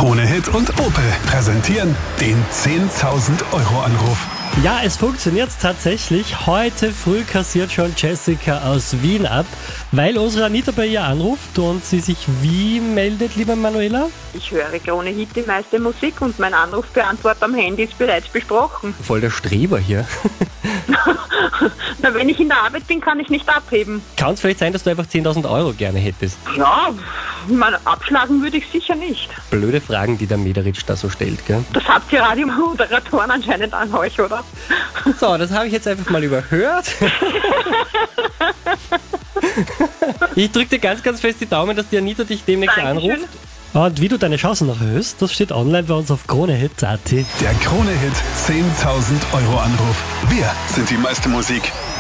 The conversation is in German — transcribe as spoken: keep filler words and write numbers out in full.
Krone Hit und Opel präsentieren den zehntausend Euro Anruf. Ja, es funktioniert tatsächlich. Heute früh kassiert schon Jessica aus Wien ab, weil unsere Anita bei ihr anruft und sie sich wie meldet, liebe Manuela? Ich höre Krone Hit, die meiste Musik, und mein Anrufbeantworter am Handy ist bereits besprochen. Voll der Streber hier. Na, wenn ich in der Arbeit bin, kann ich nicht abheben. Kann es vielleicht sein, dass du einfach zehntausend Euro gerne hättest? Ja, man, abschlagen würde ich sicher nicht. Blöde Fragen, die der Mederitsch da so stellt, gell? Das habt ihr Radiomoderatoren anscheinend an euch, oder? So, das habe ich jetzt einfach mal überhört. Ich drücke dir ganz, ganz fest die Daumen, dass die Anita dich demnächst Dankeschön. anruft. Und wie du deine Chancen noch erhöhst, das steht online bei uns auf kronehit punkt at. Der Krone Hit zehntausend Euro Anruf. Wir sind die meiste Musik.